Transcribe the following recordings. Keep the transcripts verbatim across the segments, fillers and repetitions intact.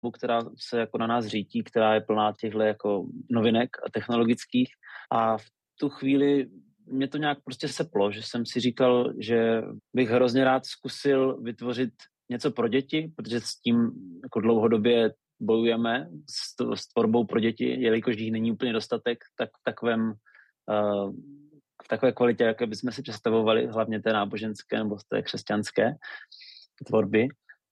která se jako na nás řítí, která je plná těchto jako novinek a technologických. A v tu chvíli mě to nějak prostě seplo, že jsem si říkal, že bych hrozně rád zkusil vytvořit něco pro děti, protože s tím jako dlouhodobě bojujeme s, to, s tvorbou pro děti, jelikož jich není úplně dostatek, tak v takovém uh, v takové kvalitě, jaké bychom si představovali, hlavně té náboženské nebo té křesťanské tvorby.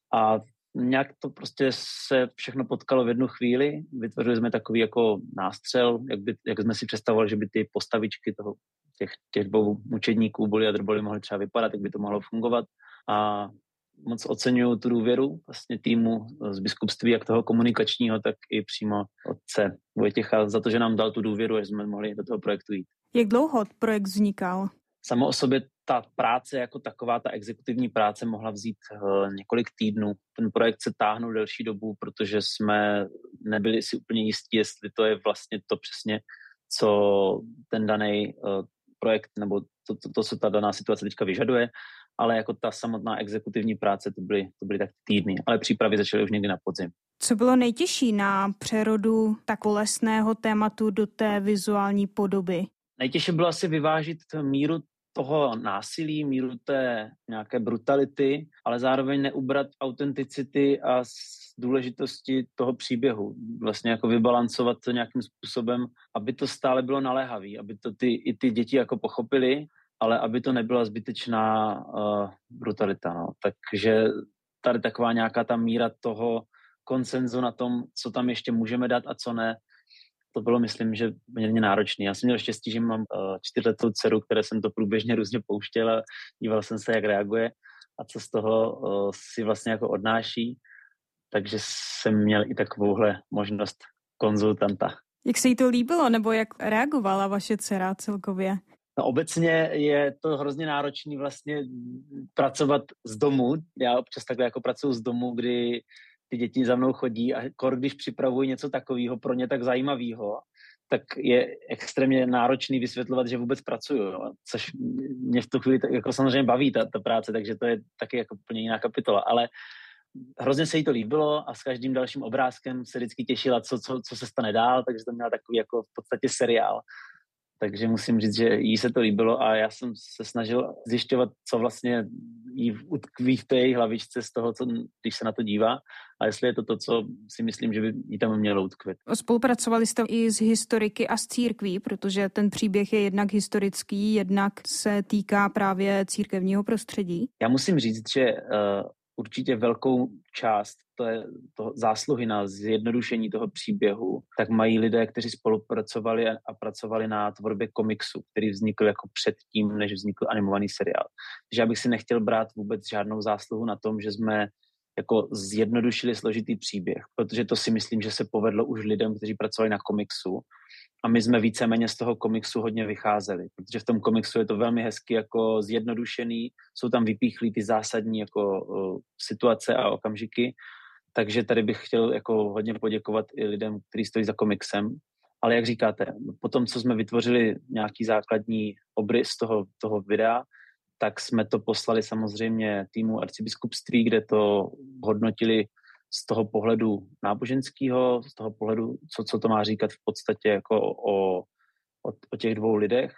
A nějak to prostě se všechno potkalo v jednu chvíli. Vytvořili jsme takový jako nástřel, jak, by, jak jsme si představovali, že by ty postavičky toho, těch, těch dvou mučedníků Boli a Drboli mohly třeba vypadat, jak by to mohlo fungovat. A moc oceňuju tu důvěru vlastně týmu z biskupství, jak toho komunikačního, tak i přímo otce Vojtěcha za to, že nám dal tu důvěru, že jsme mohli do toho projektu jít. Jak dlouho projekt vznikal? Samo o sobě ta práce jako taková, ta exekutivní práce mohla vzít uh, několik týdnů. Ten projekt se táhnul delší dobu, protože jsme nebyli si úplně jistí, jestli to je vlastně to přesně, co ten daný uh, projekt nebo to, to, to, co ta daná situace teďka vyžaduje, ale jako ta samotná exekutivní práce, to byly, to byly tak týdny, ale přípravy začaly už někdy na podzim. Co bylo nejtěžší na přerodu tak bolestného tématu do té vizuální podoby? Nejtěžší bylo asi vyvážit míru toho násilí, míru té nějaké brutality, ale zároveň neubrat autenticity a důležitosti toho příběhu. Vlastně jako vybalancovat to nějakým způsobem, aby to stále bylo naléhavý, aby to ty, i ty děti jako pochopili, ale aby to nebyla zbytečná uh, brutalita. No. Takže tady taková nějaká ta míra toho konsenzu na tom, co tam ještě můžeme dát a co ne, to bylo, myslím, že poměrně náročný. Já jsem měl štěstí, že mám uh, čtyřletou dceru, které jsem to průběžně různě pouštěl a díval jsem se, jak reaguje a co z toho uh, si vlastně jako odnáší. Takže jsem měl i takovouhle možnost konzultanta. Jak se jí to líbilo, nebo jak reagovala vaše dcera celkově? No, obecně je to hrozně náročný vlastně pracovat z domu. Já občas takhle jako pracuji z domu, kdy ty děti za mnou chodí a kor, když připravují něco takového pro ně tak zajímavého, tak je extrémně náročný vysvětlovat, že vůbec pracuju, jo? Což mě v tu chvíli jako samozřejmě baví ta, ta práce, takže to je taky jako úplně jiná kapitola, ale hrozně se jí to líbilo a s každým dalším obrázkem se vždycky těšila, co, co, co se stane dál, takže to měla takový jako v podstatě seriál. Takže musím říct, že jí se to líbilo a já jsem se snažil zjišťovat, co vlastně jí utkví v té její hlavičce z toho, co, když se na to dívá a jestli je to to, co si myslím, že by jí tam mělo utkvět. Spolupracovali jste i s historiky a s církví, protože ten příběh je jednak historický, jednak se týká právě církevního prostředí. Já musím říct, že uh, určitě velkou část to je to zásluhy na zjednodušení toho příběhu, tak mají lidé, kteří spolupracovali a pracovali na tvorbě komiksu, který vznikl jako předtím, než vznikl animovaný seriál. Takže já bych si nechtěl brát vůbec žádnou zásluhu na tom, že jsme jako zjednodušili složitý příběh, protože to si myslím, že se povedlo už lidem, kteří pracovali na komiksu a my jsme víceméně z toho komiksu hodně vycházeli, protože v tom komiksu je to velmi hezky jako zjednodušený, jsou tam vypíchlí ty zásadní jako uh, situace a okamžiky, takže tady bych chtěl jako hodně poděkovat i lidem, kteří stojí za komiksem, ale jak říkáte, po tom, co jsme vytvořili nějaký základní obrys toho, toho videa, tak jsme to poslali samozřejmě týmu arcibiskupství, kde to hodnotili z toho pohledu náboženského, z toho pohledu, co, co to má říkat v podstatě jako o, o, o těch dvou lidech,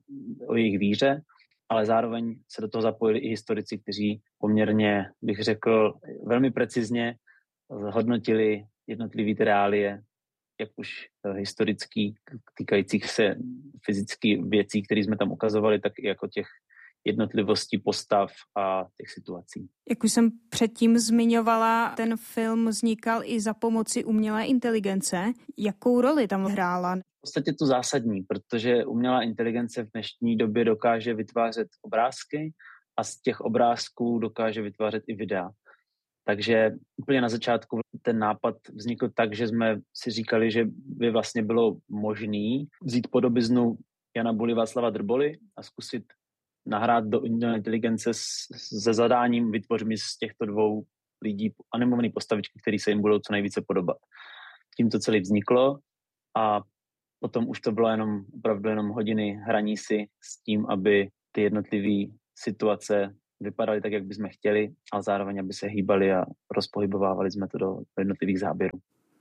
o jejich víře, ale zároveň se do toho zapojili i historici, kteří poměrně, bych řekl, velmi precizně hodnotili jednotlivý ty reálie, jak už historický, týkajících se fyzických věcí, které jsme tam ukazovali, tak i jako těch jednotlivostí postav a těch situací. Jak už jsem předtím zmiňovala, ten film vznikal i za pomoci umělé inteligence. Jakou roli tam hrála? V podstatě tu zásadní, protože umělá inteligence v dnešní době dokáže vytvářet obrázky a z těch obrázků dokáže vytvářet i videa. Takže úplně na začátku ten nápad vznikl tak, že jsme si říkali, že by vlastně bylo možné vzít podobiznu Jana Boli, Václava Drboly a zkusit nahrát do umělé inteligence se zadáním vytvořit z těchto dvou lidí animované postavičky, které se jim budou co nejvíce podobat. Tím to celé vzniklo a potom už to bylo jenom opravdu jenom hodiny hraní si s tím, aby ty jednotlivé situace vypadaly tak, jak bychom chtěli, ale zároveň, aby se hýbali a rozpohybovávali jsme to do jednotlivých záběrů.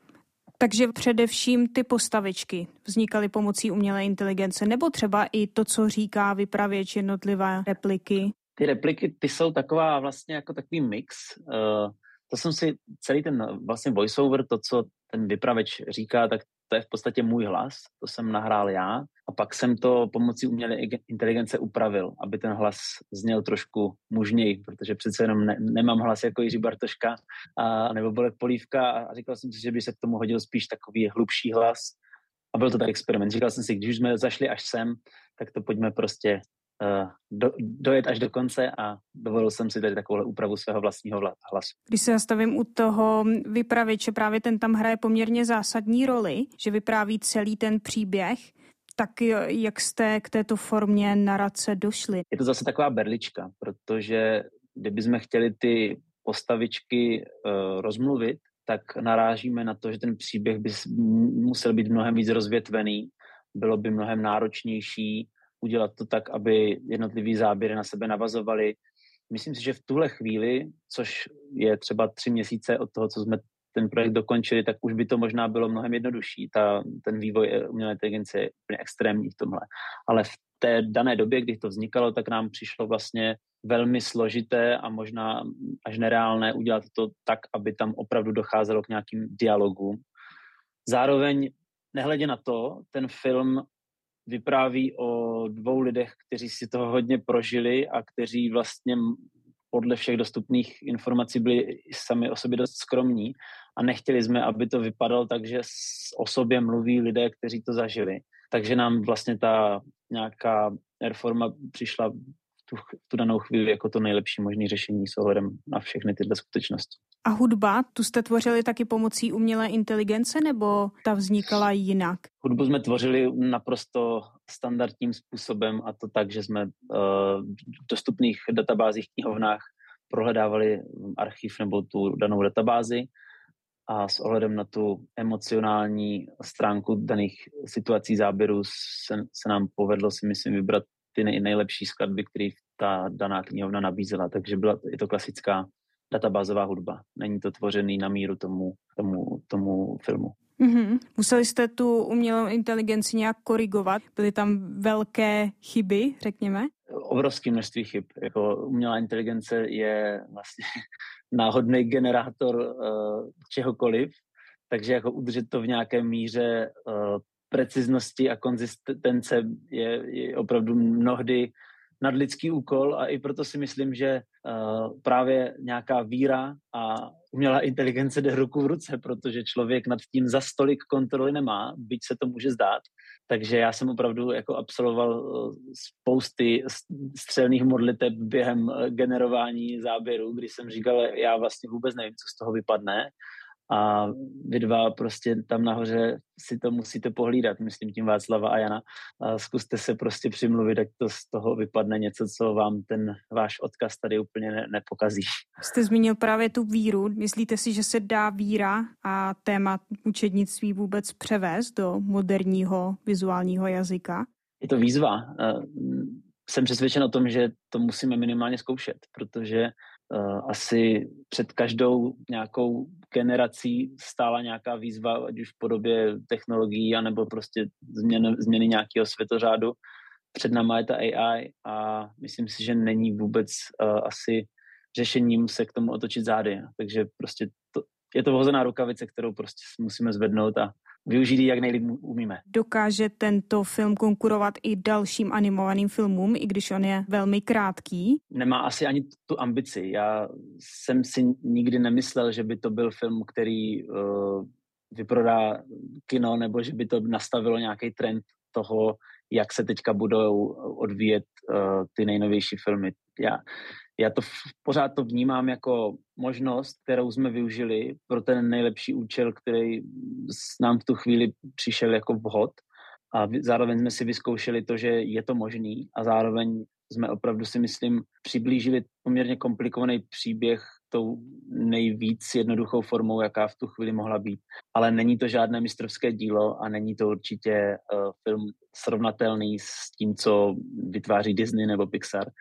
Takže především ty postavičky vznikaly pomocí umělé inteligence, nebo třeba i to, co říká vypravěč, jednotlivé repliky? Ty repliky, ty jsou taková vlastně jako takový mix. Uh, to jsem si celý ten vlastně voiceover, to, co ten vypravěč říká, tak to je v podstatě můj hlas, to jsem nahrál já a pak jsem to pomocí umělé inteligence upravil, aby ten hlas zněl trošku mužněji, protože přece jenom ne, nemám hlas jako Jiří Bartoška a, nebo Bolek Polívka a říkal jsem si, že by se k tomu hodil spíš takový hlubší hlas a byl to tak experiment. Říkal jsem si, když už jsme zašli až sem, tak to pojďme prostě uh, do, dojet až do konce a dovolil jsem si tady takovou úpravu svého vlastního hlasu. Když se zastavím u toho vypravěče, právě ten tam hraje poměrně zásadní roli, že vypráví celý ten příběh, tak jak jste k této formě narace došli? Je to zase taková berlička, protože kdybychom chtěli ty postavičky uh, rozmluvit, tak narážíme na to, že ten příběh by musel být mnohem víc rozvětvený, bylo by mnohem náročnější udělat to tak, aby jednotlivý záběry na sebe navazovaly. Myslím si, že v tuhle chvíli, což je třeba tři měsíce od toho, co jsme ten projekt dokončili, tak už by to možná bylo mnohem jednodušší. Ta, ten vývoj umělé inteligence je úplně extrémní v tomhle. Ale v té dané době, kdy to vznikalo, tak nám přišlo vlastně velmi složité a možná až nereálné udělat to tak, aby tam opravdu docházelo k nějakým dialogům. Zároveň, nehledě na to, ten film vypráví o dvou lidech, kteří si toho hodně prožili a kteří vlastně podle všech dostupných informací byli sami o sobě dost skromní a nechtěli jsme, aby to vypadalo tak, že o sobě mluví lidé, kteří to zažili. Takže nám vlastně ta nějaká reforma přišla v tu, v tu danou chvíli jako to nejlepší možné řešení s ohledem na všechny tyhle skutečnosti. A hudba, tu jste tvořili taky pomocí umělé inteligence, nebo ta vznikala jinak? Hudbu jsme tvořili naprosto standardním způsobem a to tak, že jsme uh, v dostupných databázích, knihovnách prohledávali archiv nebo tu danou databázi a s ohledem na tu emocionální stránku daných situací záběrů se, se nám povedlo si myslím vybrat ty nej, nejlepší skladby, které ta daná knihovna nabízela. Takže byla, je to klasická databázová hudba. Není to tvořený na míru tomu, tomu, tomu filmu. Mm-hmm. Museli jste tu umělou inteligenci nějak korigovat? Byly tam velké chyby, řekněme? Obrovské množství chyb. Jako umělá inteligence je vlastně náhodný generátor uh, čehokoliv, takže jako udržet to v nějaké míře uh, preciznosti a konzistence je, je opravdu mnohdy nadlidský úkol a i proto si myslím, že uh, právě nějaká víra a umělá inteligence jde ruku v ruce, protože člověk nad tím za stolik kontroly nemá, byť se to může zdát. Takže já jsem opravdu jako absolvoval spousty střelných modliteb během generování záběrů, kdy jsem říkal, já vlastně vůbec nevím, co z toho vypadne. A vy dva prostě tam nahoře si to musíte pohlídat, myslím tím Václava a Jana. A zkuste se prostě přimluvit, ať to z toho vypadne něco, co vám ten váš odkaz tady úplně ne- nepokazí. Jste zmínil právě tu víru. Myslíte si, že se dá víra a téma učednictví vůbec převést do moderního vizuálního jazyka? Je to výzva. Jsem přesvědčen o tom, že to musíme minimálně zkoušet, protože Uh, asi před každou nějakou generací stála nějaká výzva, ať už v podobě technologií, anebo prostě změny, změny nějakého světořádu. Před náma je ta A I a myslím si, že není vůbec uh, asi řešením se k tomu otočit zády. Takže prostě to, je to vhozená rukavice, kterou prostě musíme zvednout a využít ji, jak nejlíp umíme. Dokáže tento film konkurovat i dalším animovaným filmům, i když on je velmi krátký? Nemá asi ani tu ambici. Já jsem si nikdy nemyslel, že by to byl film, který uh, vyprodá kino, nebo že by to nastavilo nějaký trend toho, jak se teďka budou odvíjet uh, ty nejnovější filmy. Já, já to pořád to vnímám jako možnost, kterou jsme využili pro ten nejlepší účel, který s nám v tu chvíli přišel jako vhod. A zároveň jsme si vyzkoušeli to, že je to možný a zároveň jsme opravdu si myslím přiblížili poměrně komplikovaný příběh tou nejvíc jednoduchou formou, jaká v tu chvíli mohla být. Ale není to žádné mistrovské dílo a není to určitě uh, film srovnatelný s tím, co vytváří Disney nebo Pixar.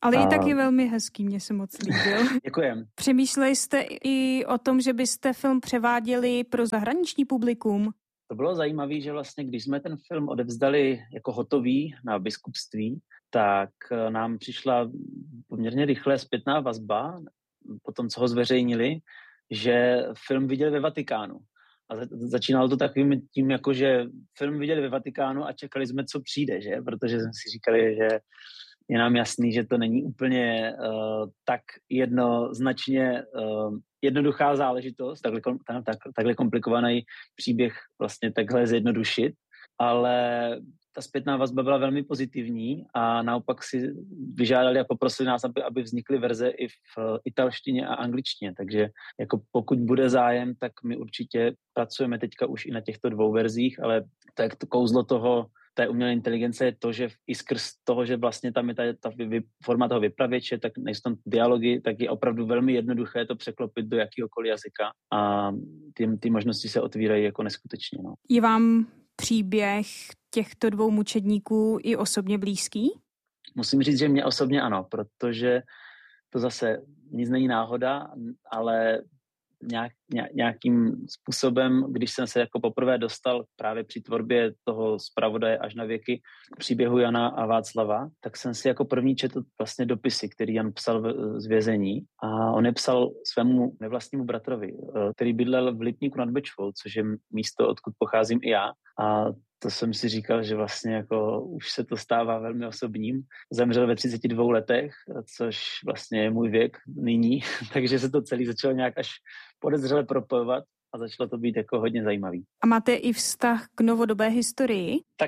Ale a... i tak je velmi hezký, mně se moc líbil. Děkujem. Přemýšleli jste i o tom, že byste film převáděli pro zahraniční publikum? To bylo zajímavé, že vlastně, když jsme ten film odevzdali jako hotový na biskupství, tak nám přišla poměrně rychle zpětná vazba, po tom, co ho zveřejnili, že film viděli ve Vatikánu. A začínalo to takovým tím, jako že film viděli ve Vatikánu a čekali jsme, co přijde, že? Protože jsme si říkali, že je nám jasný, že to není úplně uh, tak jednoznačně uh, jednoduchá záležitost, takhle, tak, takhle komplikovaný příběh vlastně takhle zjednodušit, ale ta zpětná vazba byla velmi pozitivní a naopak si vyžádali a poprosili nás, aby, aby vznikly verze i v italštině a angličtině, takže jako pokud bude zájem, tak my určitě pracujeme teďka už i na těchto dvou verzích, ale to je to kouzlo toho, té umělé inteligence je to, že i skrz toho, že vlastně tam je ta, ta vy, forma toho vypravěče, tak nejsou tam dialogy, tak je opravdu velmi jednoduché to překlopit do jakýhokoliv jazyka a ty, ty možnosti se otvírají jako neskutečně. No. Je vám příběh těchto dvou mučedníků i osobně blízký? Musím říct, že mě osobně ano, protože to zase nic není náhoda, ale nějak, nějakým způsobem, když jsem se jako poprvé dostal právě při tvorbě toho zpravodaje Až na věky k příběhu Jana a Václava, tak jsem si jako první četl vlastně dopisy, který Jan psal v, z vězení a on je psal svému nevlastnímu bratrovi, který bydlel v Lipníku nad Bečvou, což je místo, odkud pocházím i já. A to jsem si říkal, že vlastně jako už se to stává velmi osobním. Zemřel ve třiceti dvou letech, což vlastně je můj věk nyní, takže se to celý začalo nějak až podezřele propojovat a začalo to být jako hodně zajímavý. A máte i vztah k novodobé historii? Tak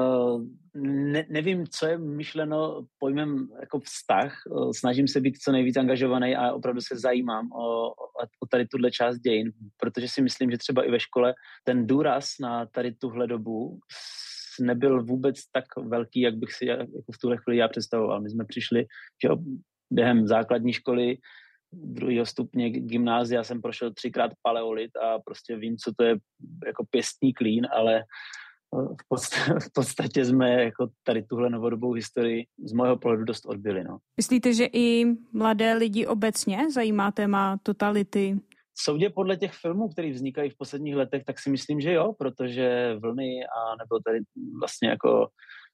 ne, nevím, co je myšleno pojmem jako vztah. Snažím se být co nejvíc angažovaný a opravdu se zajímám o, o tady tuhle část dějin, protože si myslím, že třeba i ve škole ten důraz na tady tuhle dobu nebyl vůbec tak velký, jak bych si jako v tuhle chvíli já představoval. My jsme přišli, že během základní školy druhého stupně gymnázia jsem prošel třikrát paleolit a prostě vím, co to je jako pěstní klín, ale v podstatě, v podstatě jsme jako tady tuhle novodobou historii z mého pohledu dost odbyli. No. Myslíte, že i mladé lidi obecně zajímá téma totality? Soudě podle těch filmů, které vznikají v posledních letech, tak si myslím, že jo, protože Vlny a nebo tady vlastně jako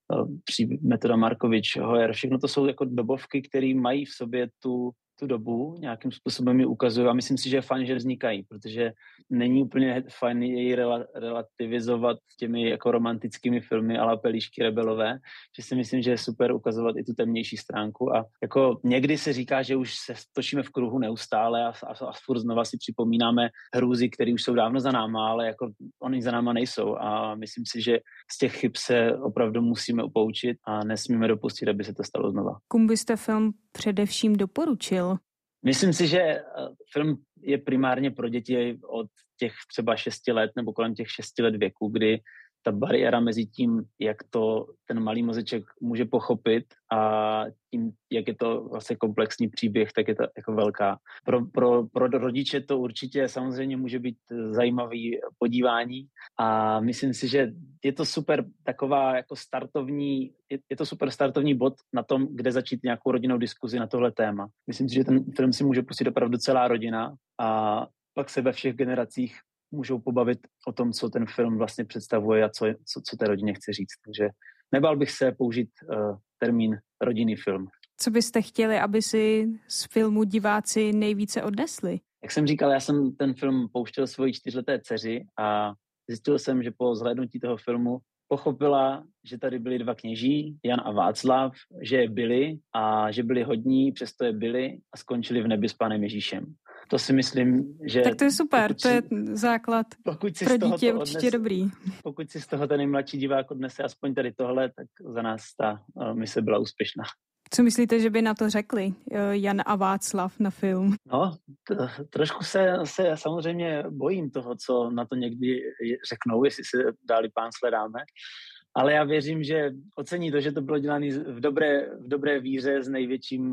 Metoda Markovič, Hoyer, všechno to jsou jako dobovky, které mají v sobě tu tu dobu, nějakým způsobem ji ukazují a myslím si, že je fajn, že vznikají, protože není úplně fajn jej rela- relativizovat těmi jako romantickými filmy a la Pelíšky rebelové, že si myslím, že je super ukazovat i tu temnější stránku a jako někdy se říká, že už se točíme v kruhu neustále a, a, a furt znova si připomínáme hrůzy, které už jsou dávno za náma, ale jako oni za náma nejsou a myslím si, že z těch chyb se opravdu musíme upoučit a nesmíme dopustit, aby se to stalo znova. Komu byste film především doporučil? Myslím si, že film je primárně pro děti od těch třeba šesti let nebo kolem těch šesti let věku, kdy ta bariéra mezi tím, jak to ten malý mozeček může pochopit a tím, jak je to vlastně komplexní příběh, tak je to jako velká. Pro, pro, pro rodiče to určitě samozřejmě může být zajímavý podívání a myslím si, že je to super taková jako startovní, je, je to super startovní bod na tom, kde začít nějakou rodinnou diskuzi na tohle téma. Myslím si, že ten film si může pustit opravdu celá rodina a pak se ve všech generacích můžou pobavit o tom, co ten film vlastně představuje a co, co, co té rodině chce říct. Takže nebál bych se použít uh, termín rodinný film. Co byste chtěli, aby si z filmu diváci nejvíce odnesli? Jak jsem říkal, já jsem ten film pouštěl svoji čtyřleté dceři a zjistil jsem, že po zhlédnutí toho filmu pochopila, že tady byli dva kněží, Jan a Václav, že je byli a že byli hodní, přesto je byli a skončili v nebi s Pánem Ježíšem. To si myslím, že... Tak to je super, to je základ pokud si pro dítě určitě odnese, dobrý. Pokud si z toho ten nejmladší divák odnese aspoň tady tohle, tak za nás ta mise byla úspěšná. Co myslíte, že by na to řekli Jan a Václav na film? No, t- trošku se, se samozřejmě bojím toho, co na to někdy řeknou, jestli se dáli pán sledáme. Ale já věřím, že ocení to, že to bylo dělané v dobré, v dobré víře s největším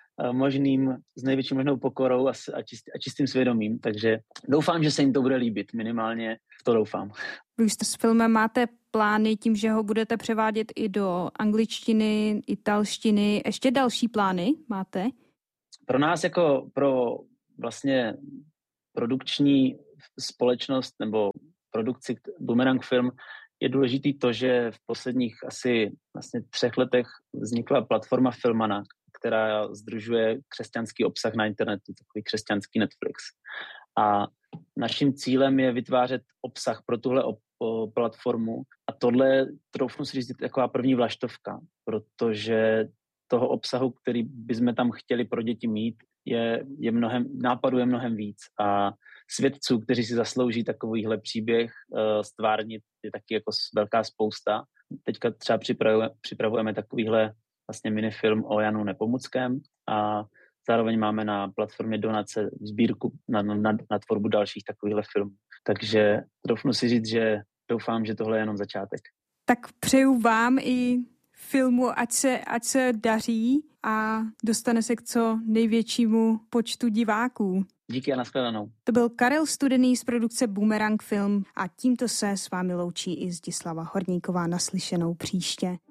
možným, s největší možnou pokorou a, a, čist, a čistým svědomím. Takže doufám, že se jim to bude líbit. Minimálně v to doufám. Vy už s filmem máte plány tím, že ho budete převádět i do angličtiny, italštiny. Ještě další plány máte? Pro nás jako pro vlastně produkční společnost nebo produkci Boomerang Film je důležitý to, že v posledních asi vlastně třech letech vznikla platforma Filmana, která sdružuje křesťanský obsah na internetu, takový křesťanský Netflix. A naším cílem je vytvářet obsah pro tuhle op- o platformu a tohle, troufnu si říct, je taková první vlaštovka, protože toho obsahu, který bychom tam chtěli pro děti mít, je, je mnohem, nápadů je mnohem víc a svědců, kteří si zaslouží takovýhle příběh uh, stvárnit, je taky jako velká spousta. Teďka třeba připravujeme, připravujeme takovýhle vlastně minifilm o Janu Nepomuckém a zároveň máme na platformě donace sbírku na, na, na tvorbu dalších takovýchhle filmů. Takže troufnu si říct, že doufám, že tohle je jenom začátek. Tak přeju vám i filmu, ať se, ať se daří a dostane se k co největšímu počtu diváků. Díky a nashledanou. To byl Karel Studený z produkce Boomerang Film a tímto se s vámi loučí i Zdislava Horníková. Naslyšenou příště.